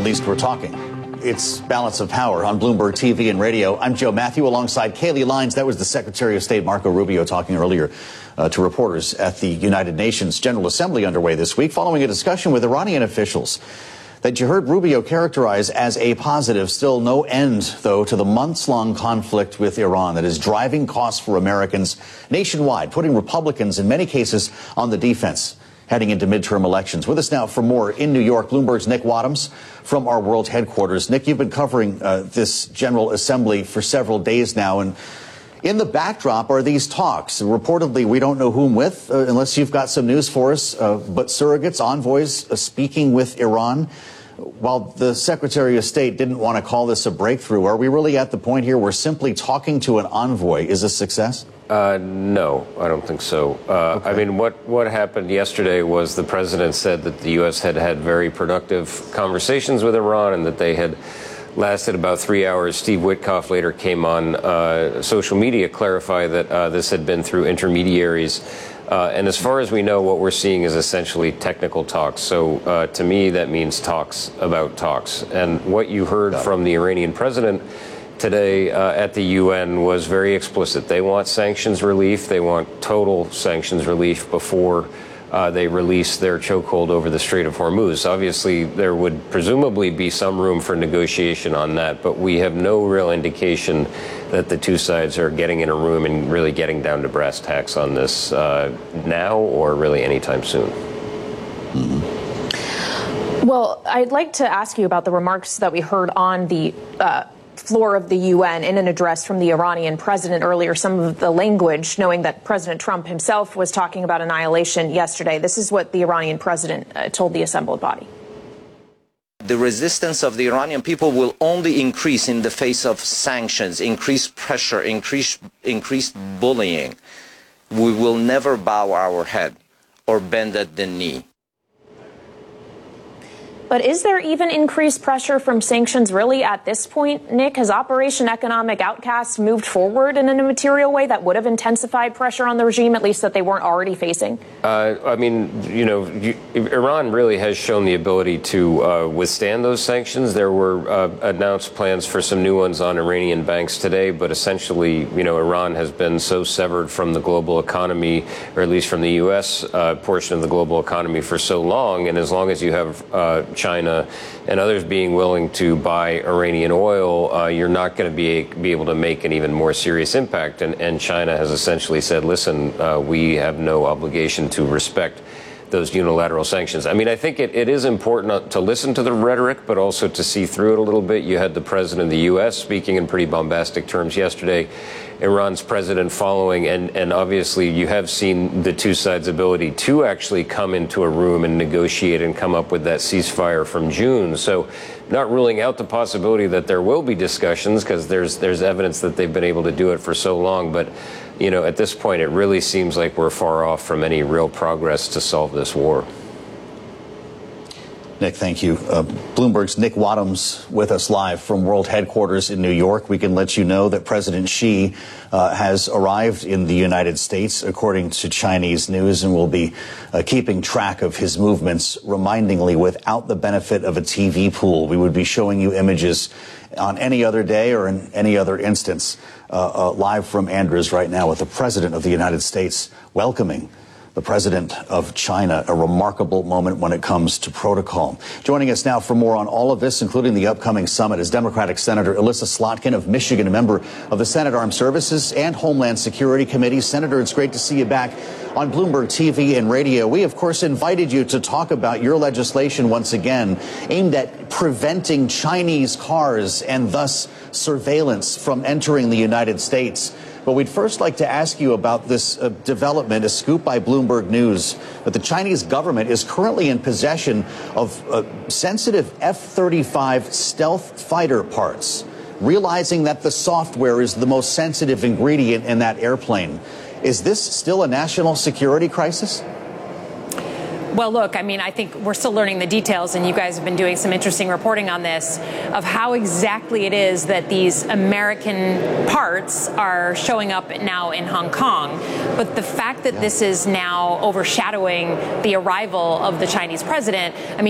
least we're talking. It's Balance of Power on Bloomberg TV and radio. I'm Joe Matthew alongside Kayleigh Lines. That was the Secretary of State Marco Rubio talking earlier to reporters at the United Nations General Assembly underway this week following a discussion with Iranian officials that you heard Rubio characterize as a positive. Still no end, though, to the months-long conflict with Iran that is driving costs for Americans nationwide, putting Republicans in many cases on the defense heading into midterm elections. With us now for more in New York, Bloomberg's Nick Wadhams from our world headquarters. Nick, you've been covering this General Assembly for several days now, and in the backdrop are these talks. Reportedly, we don't know whom with, unless you've got some news for us, but surrogates, envoys speaking with Iran. While the Secretary of State didn't want to call this a breakthrough, are we really at the point here where simply talking to an envoy is a success? No, I don't think so. Okay. I mean, what happened yesterday was the president said that the U.S. had had very productive conversations with Iran and that they had lasted about 3 hours. Steve Witkoff later came on social media, clarify that this had been through intermediaries. And as far as we know, what we're seeing is essentially technical talks. So to me, that means talks about talks. And what you heard from the Iranian president today at the UN was very explicit. They want sanctions relief. They want total sanctions relief before they release their chokehold over the Strait of Hormuz. Obviously, there would presumably be some room for negotiation on that, but we have no real indication that the two sides are getting in a room and really getting down to brass tacks on this now or really anytime soon. Mm-hmm. Well, I'd like to ask you about the remarks that we heard on the floor of the UN in an address from the Iranian president earlier, some of the language, knowing that President Trump himself was talking about annihilation yesterday. This is what the Iranian president told the assembled body. The resistance of the Iranian people will only increase in the face of sanctions, increased pressure, increased bullying. We will never bow our head or bend at the knee. But is there even increased pressure from sanctions really at this point, Nick? Has Operation Economic Outcast moved forward in a material way that would have intensified pressure on the regime, at least that they weren't already facing? I mean, Iran really has shown the ability to withstand those sanctions. There were announced plans for some new ones on Iranian banks today, but essentially, Iran has been so severed from the global economy, or at least from the U.S. Portion of the global economy for so long, and as long as you have China and others being willing to buy Iranian oil, you're not going to be able to make an even more serious impact. And China has essentially said, listen, we have no obligation to respect those unilateral sanctions. I mean, I think it is important to listen to the rhetoric, but also to see through it a little bit. You had the president of the U.S. speaking in pretty bombastic terms yesterday, Iran's president following, and obviously you have seen the two sides' ability to actually come into a room and negotiate and come up with that ceasefire from June. So not ruling out the possibility that there will be discussions, because there's evidence that they've been able to do it for so long. But, at this point, it really seems like we're far off from any real progress to solve this war. Nick, thank you. Bloomberg's Nick Wadhams with us live from World Headquarters in New York. We can let you know that President Xi has arrived in the United States, according to Chinese news, and will be keeping track of his movements, remindingly, without the benefit of a TV pool. We would be showing you images on any other day or in any other instance, live from Andrews right now with the President of the United States welcoming the president of China, a remarkable moment when it comes to protocol. Joining us now for more on all of this, including the upcoming summit, is Democratic Senator Elissa Slotkin of Michigan, a member of the Senate Armed Services and Homeland Security Committee. Senator, it's great to see you back on Bloomberg TV and radio. We, of course, invited you to talk about your legislation once again, aimed at preventing Chinese cars and thus surveillance from entering the United States. But we'd first like to ask you about this development, a scoop by Bloomberg News, that the Chinese government is currently in possession of sensitive F-35 stealth fighter parts, realizing that the software is the most sensitive ingredient in that airplane. Is this still a national security crisis? Well, look, I mean, I think we're still learning the details, and you guys have been doing some interesting reporting on this, of how exactly it is that these American parts are showing up now in Hong Kong. But the fact that this is now overshadowing the arrival of the Chinese president, I mean,